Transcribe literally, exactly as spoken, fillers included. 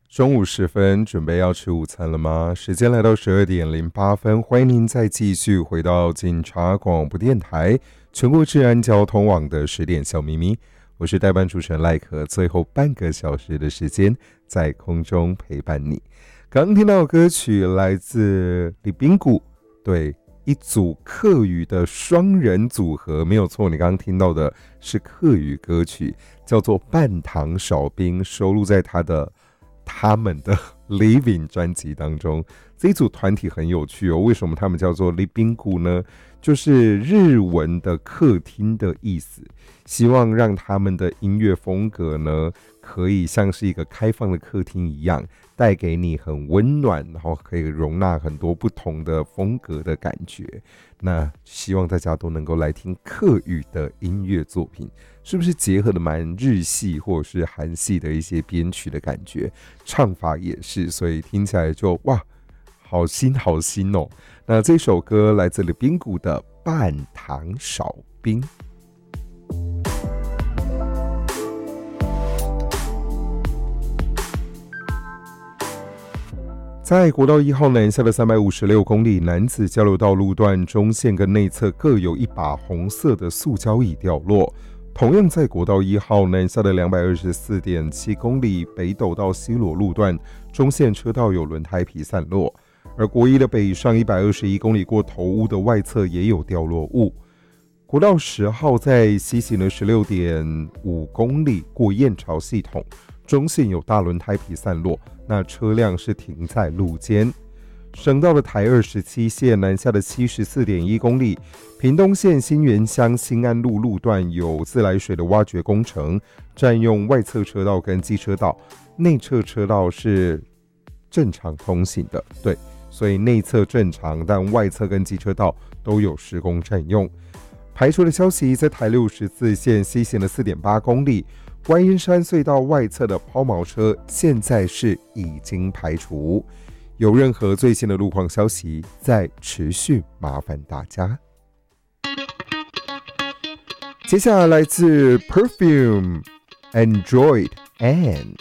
中午时分，准备要吃午餐了吗？时间来到十二点零八分，欢迎您再继续回到警察广播电台全国治安交通网的十点小秘密，我是代班主持人赖可，最后半个小时的时间在空中陪伴你。刚刚听到的歌曲来自李冰谷，对，一组客语的双人组合，没有错，你刚刚听到的是客语歌曲，叫做《半糖少冰》，收录在他的他们的 Living 专辑当中。这一组团体很有趣哦，为什么他们叫做 Living 呢？就是日文的客厅的意思，希望让他们的音乐风格呢，可以像是一个开放的客厅一样，带给你很温暖，然后可以容纳很多不同的风格的感觉。那希望大家都能够来听客语的音乐作品，是不是结合的蛮日系或者是韩系的一些编曲的感觉，唱法也是，所以听起来就哇，好新好新哦。那这首歌来自李冰谷的《半糖少冰》。在国道一号南下的三百五十六公里男子交流道路段中线跟内侧各有一把红色的塑胶椅掉落。同样在国道一号南下的两百二十四点七公里北斗到西螺路段中线车道有轮胎皮散落，而国一的北上一百二十一公里过头屋的外侧也有掉落物。国道十号在西行的十六点五公里过燕巢系统，中线有大轮胎皮散落，那车辆是停在路肩。省道的台二十七线南下的七十四点一公里，屏东县新园乡新安路路段有自来水的挖掘工程，占用外侧车道跟机车道，内侧车道是正常通行的，对，所以内侧正常，但外侧跟机车道都有施工占用。排除的消息，在台六十四线西行的 四点八公里，观音山隧道外侧的抛锚车现在是已经排除。有任何最新的路况消息，再持续麻烦大家。接下来来自 Perfume Android and